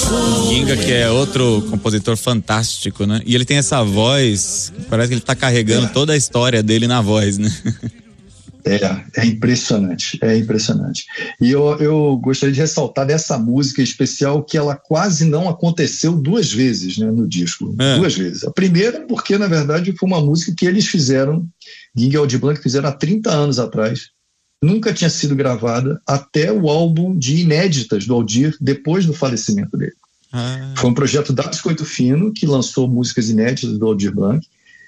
Ginga, que é outro compositor fantástico, né? E ele tem essa voz, parece que ele tá carregando toda a história dele na voz, né? É impressionante, é impressionante. E eu gostaria de ressaltar dessa música especial que ela quase não aconteceu duas vezes, né, no disco. Duas vezes. A primeira porque, na verdade, foi uma música que eles fizeram, Ginga e Aldir Blanc fizeram há 30 anos atrás. Nunca tinha sido gravada até o álbum de inéditas do Aldir, depois do falecimento dele. Foi um projeto da Biscoito Fino, que lançou músicas inéditas do Aldir Blanc.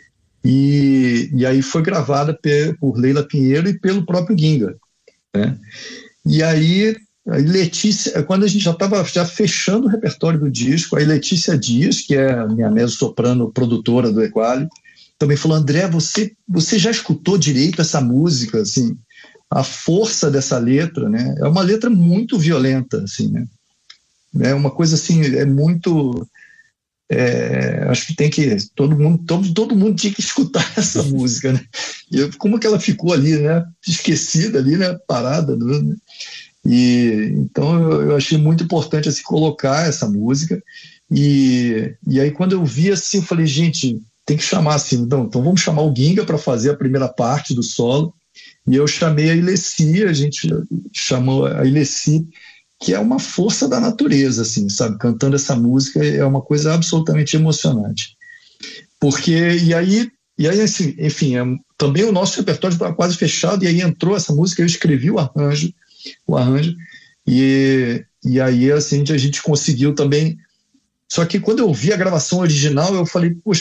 E aí foi gravada por Leila Pinheiro e pelo próprio Ginga, né? E aí Letícia, quando a gente já estava fechando o repertório do disco, aí Letícia Dias, que é a minha mezzo-soprano produtora do Equali, também falou: André, você já escutou direito essa música, assim, a força dessa letra, né? É uma letra muito violenta, assim, né? É uma coisa assim, é muito... acho que todo mundo tinha que escutar essa música, né? E como que ela ficou ali, né? Esquecida ali, né? Parada, né? E então eu achei muito importante assim, colocar essa música. E aí quando eu vi assim, eu falei, gente, tem que chamar assim, então vamos chamar o Ginga para fazer a primeira parte do solo. E eu chamei a Ilessi, a gente chamou a Ilessi, que é uma força da natureza, assim, sabe? Cantando essa música é uma coisa absolutamente emocionante. E aí assim, enfim, também o nosso repertório estava quase fechado, e aí entrou essa música, eu escrevi o arranjo, e aí assim, a gente conseguiu também. Só que quando eu vi a gravação original, eu falei, poxa,